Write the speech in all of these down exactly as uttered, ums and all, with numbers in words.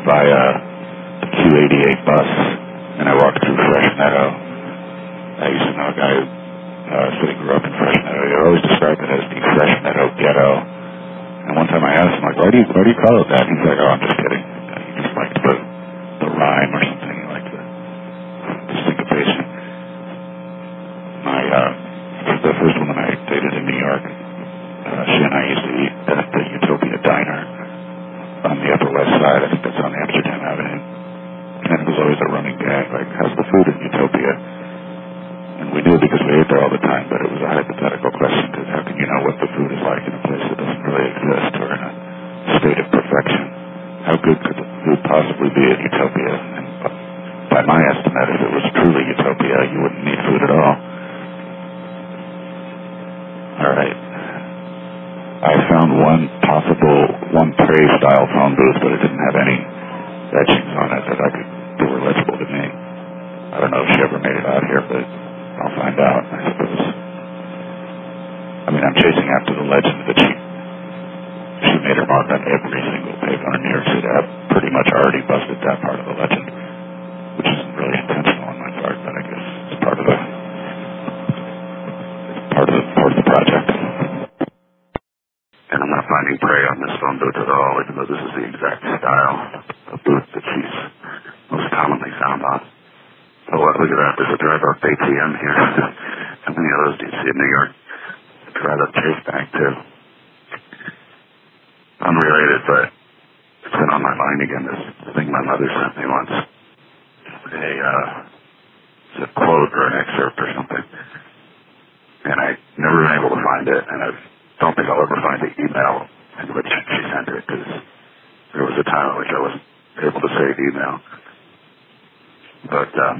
by uh, the Q eighty-eight bus, and I walked through Fresh Meadow. I used to know a guy who uh, said he grew up in Fresh Meadow. He always described it as the Fresh Meadow ghetto. And one time I asked him, like, why do you, why do you call it that? He's like, oh, I'm just kidding. He just liked the, the rhyme or something. He liked the, the syncopation. My, uh, the first woman I dated in New York, uh, she and I used to eat at the Utopia Diner on the Upper West Side. I think that's on Amsterdam Avenue. And it was always a running gag, like, how's the food in Utopia? And we knew because we ate there all the time, but it was a hypothetical question, because how can you know what the food is like in a place that doesn't really exist or in a state of perfection? How good could the food possibly be at Utopia? And by my estimate, if it was truly Utopia, you wouldn't need food at all. All right. I found one possible, one Prey-style phone booth, but it didn't have any etchings on it that I could, that were legible to me. I don't know if she ever made it out here, but I'll find out, I suppose. I mean, I'm chasing after the legend that she, she made her mark on every single paper in New York City. I've pretty much already busted that part of the legend, which isn't really intentional on my part, but I guess it's part of the, part of the, part of the project. And I'm not finding Prey on this phone booth at all, even though this is the exact style of booth that she's most commonly found on. Oh, well, look at that. There's a drive-up A T M here. How many of those do you see in New York? A drive-up Chase Bank, too. Unrelated, but it's been on my mind again, this thing my mother sent me once. A, uh, it's a quote or an excerpt or something. And I've never been able to find it, and I don't think I'll ever find the email in which she sent it, because there was a time in which I wasn't able to save email. But um,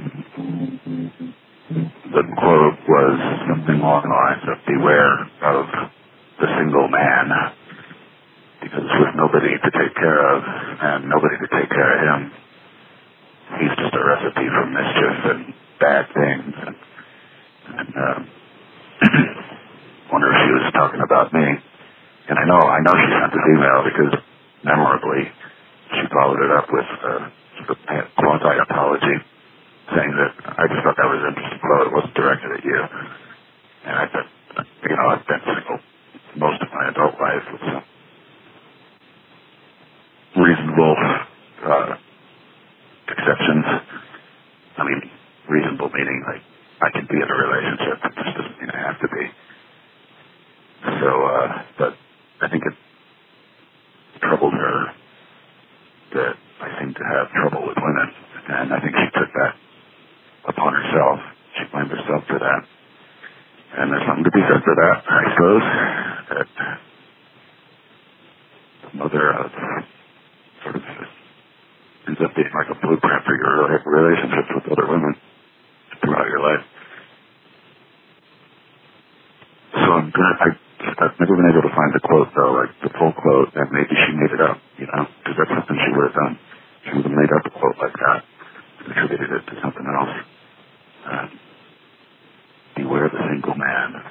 the quote was something along the lines of, beware of the single man, because with nobody to take care of and nobody to take care of him, he's just a recipe for mischief and bad things. And, and uh, wonder if she was talking about me. And I know, I know she sent this email because memorably she followed it up with uh, sort of a quasi-apology, saying that I just thought that was an interesting quote. It wasn't directed at you. And I thought, you know, I've been single most of my adult life with some reasonable uh, exceptions. I mean, reasonable meaning like I can be in a relationship. It just doesn't mean I have to be. So, uh, but I think it troubled her that I seem to have trouble with women. And I think she took that upon herself. She blamed herself for that. And there's something to be said for that, I suppose. That the mother of sort of ends up being like a blueprint for your relationships with other women throughout your life. So I'm gonna, I, I've never been able to find the quote though, like the full quote, and maybe she made it up, you know, because that's something she would have done. She would have made up a quote like that, attributed it to something else. Uh, beware the single man.